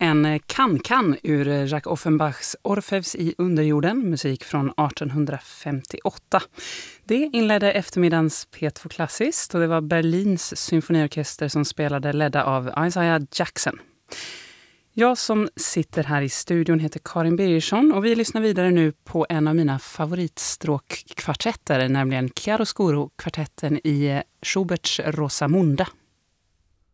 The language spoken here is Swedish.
en kan ur Jacques Offenbachs Orfeus i underjorden, musik från 1858. Det inledde eftermiddagens P2 Klassiskt och det var Berlins symfoniorkester som spelade, ledda av Isaiah Jackson. Jag som sitter här i studion heter Karin Birgersson och vi lyssnar vidare nu på en av mina favoritstråkkvartetter, nämligen Chiaroscuro-kvartetten i Schuberts Rosamunde.